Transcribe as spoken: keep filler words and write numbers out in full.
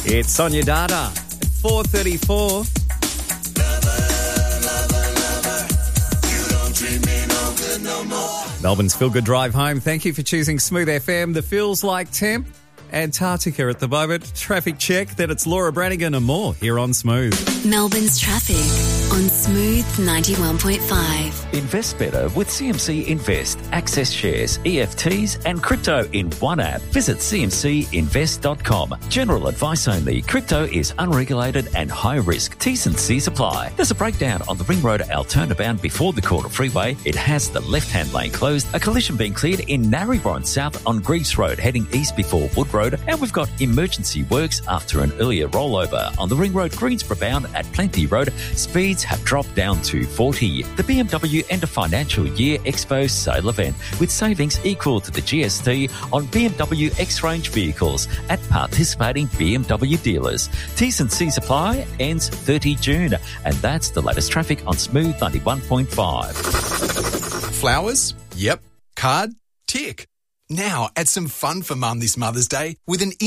It's Sonia Dada at four thirty-four. Melbourne's Feel Good Drive Home. Thank you for choosing Smooth F M. The feels like temp. Antarctica at the moment. Traffic check. Then it's Laura Brannigan and more here on Smooth. Melbourne's traffic on Smooth ninety-one point five. Invest better with C M C Invest. Access shares, E F Ts and crypto in one app. Visit c m c invest dot com. General advice only. Crypto is unregulated and high risk. T's and C's apply. There's a breakdown on the Ring Road Altona-bound before the Corner Freeway. It has the left-hand lane closed. A collision being cleared in Narrabri South on Greaves Road heading east before Wood Road. And we've got emergency works after an earlier rollover on the Ring Road Greensboro bound at Plenty Road. Speeds have dropped down to forty. The B M W End of Financial Year Expo sale event with savings equal to the G S T on B M W X-Range vehicles at participating B M W dealers. T's and C's apply, ends thirty June. And that's the latest traffic on Smooth ninety-one point five. Flowers? Yep. Card? Tick. Now add some fun for Mum this Mother's Day with an